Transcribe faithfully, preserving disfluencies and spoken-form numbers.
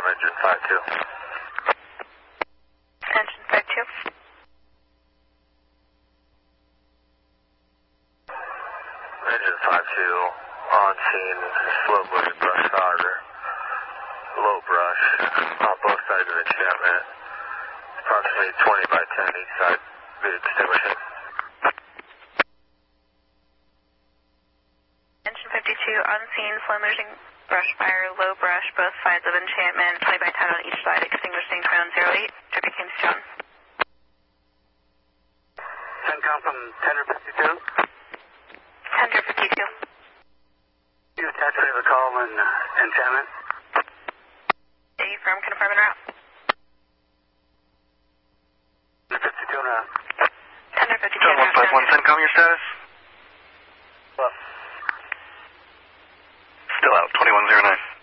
engine five two. Engine five two. Engine five two, on scene, slow moving brush fire, low brush, on both sides of enchantment, approximately twenty by ten each side, be extinguishing. Engine fifty-two, on scene, slow moving brush fire, low brush, both sides of enchantment, twenty by ten on each side, extinguishing ground zero eight, Derby Kings John. CENTCOM from Tender fifty-two. Tender fifty-two. You attached to the call in uh, enchantment? A firm, confirm and route. fifty-two and route. Tender fifty-two. John one five one, CENTCOM, your status? Well. Still out, twenty-one zero nine.